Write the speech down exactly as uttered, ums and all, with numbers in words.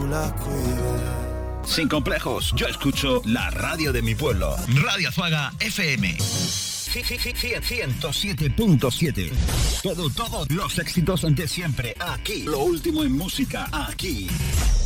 la cuides. Sin complejos, yo escucho la radio de mi pueblo. Radio Azuaga F M. ciento siete punto siete. Todo, todos los éxitos de siempre. Aquí. Lo último en música. Aquí.